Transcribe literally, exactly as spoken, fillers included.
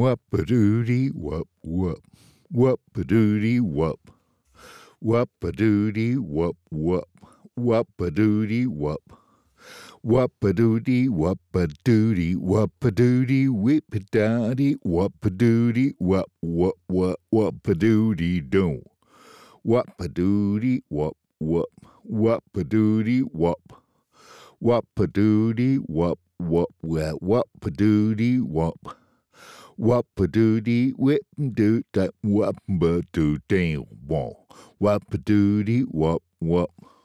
Whoop-a-doody, whoop, whoop. Whoop-a-doody, whoop. Whoop-a-doody, whoop, whoop. Whoop-a-doody, whoop. Whoop-a-doody, whoop-a-doody, whoop-a-doody, whip-a-dowdy, whoop-a-doody, whoop, whoop, whoop, whoop-a-doody, do. Whoop-a-doody, whoop, whoop. Whoop-a-doody, whoop. Whoop-a-doody, whoop, whoop, whoop, whoop-a-doody, whoop. Whoop-a-doody, whip-a-doo, that whoop-a-doo, damn, whoop. Whoop-a-doody, whoop, whoop.